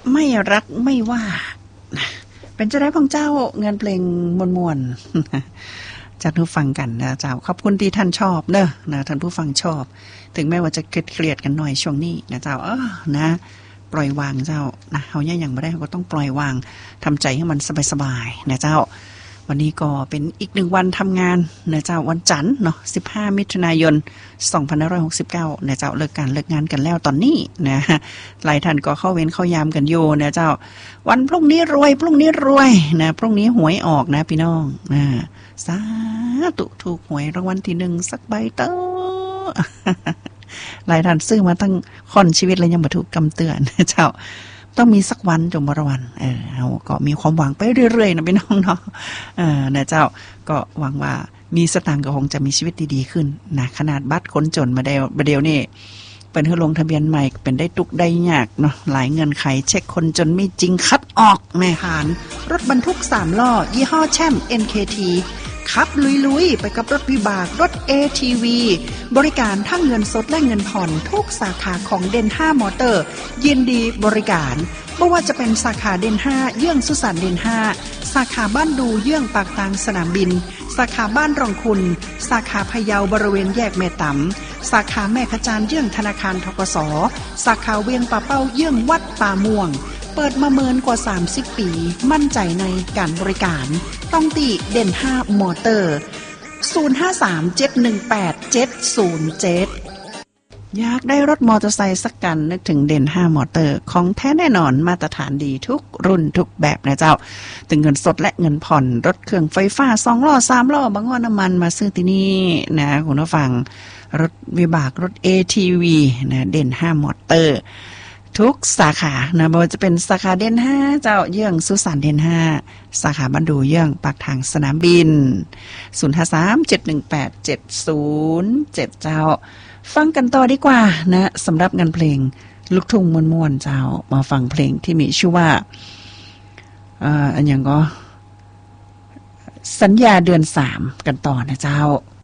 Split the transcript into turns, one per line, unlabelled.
ไม่รักไม่ว่าเป็นจะได้พ่องเจ้าเงินเพลงมวลๆจากผู้ฟังกันนะเจ้าขอบคุณที่ท่านชอบเนอะนะท่านผู้ฟังชอบถึงแม้ว่าจะเครียดกันหน่อยช่วงนี้นะเจ้านะปล่อยวางเจ้านะเฮาเนี่ยยังไม่ได้ก็ต้องปล่อยวางทำใจให้มันสบายๆนะเจ้าวันนี้ก็เป็นอีก1วันทำงานนะเจ้าวันจันทร์เนาะ15มิถุนายน2569นะเจ้าเลิกงานกันแล้วตอนนี้นะหลายท่านก็เข้าเวรเข้ายามกันอยู่นะเจ้าวันพรุ่งนี้รวยนะพรุ่งนี้หวยออกนะพี่น้องนะสาธุถูกหวยรางวัลที่1สักใบเต้อหลายท่านซื้อมาตั้งค่อนชีวิตเลยยังบ่ถูกกำเตือนนะเจ้าต้องมีสักวันจงบรวันเราก็มีความหวังไปเรื่อยๆนะพี่น้องเนาะนะเจ้าก็หวังว่ามีสตางค์ก็คงจะมีชีวิตดีๆขึ้นนะขนาดบัตรคนจนมาเดียวนี่เป็นให้ลงทะเบียนใหม่เป็นได้ตุกได้ยากเนาะหลายเงินไขเช็คคนจนไม่จริงคัดออกแม่หานรถบรรทุก3ล้อยี่ห้อแช่ม NKT ขับลุยๆไปกับรถวิบากรถ ATV บริการทั้งเงินสดและเงินผ่อนทุกสาขาของเดน5มอเตอร์ยินดีบริการไม่ว่าจะเป็นสาขาเดน5เยื่องสุสานเดน5สาขาบ้านดูเยื่องปากทางสนามบินสาขาบ้านรองคุณสาขาพะเยาบริเวณแยกแม่ตำสาขาแม่ขจานเยื่องธนาคารธกส.สาขาเวียงป่าเป้าเยื่องวัดป่าม่วงเปิดมาเมินกว่า30ปีมั่นใจในการบริการต้องติเด่น5มอเตอร์0537187707อยากได้รถมอเตอร์ไซค์สักกันนึกถึงเด่น5มอเตอร์ของแท้แน่นอนมาตรฐานดีทุกรุ่นทุกแบบนะเจ้าถึงเงินสดและเงินผ่อนรถเครื่องไฟฟ้า2ล้อ3ล้อบางว่าน้ำมันมาซื้อที่นี่นะคุณผู้ฟังรถวิบากรถ ATV นะเด่น5มอเตอร์ทุกสาขานะไม่ว่าจะเป็นสาขาเด่น5เจ้าเยื่องสุสานเด่น5สาขาบ้านดูเยื่องปากทางสนามบิน0537187077เจ้าฟังกันต่อดีกว่านะสำหรับงานเพลงลูกทุ่งม่วนๆเจ้ามาฟังเพลงที่มีชื่อว่าอันยังก็สัญญาเดือน3กันต่อนะเจ้า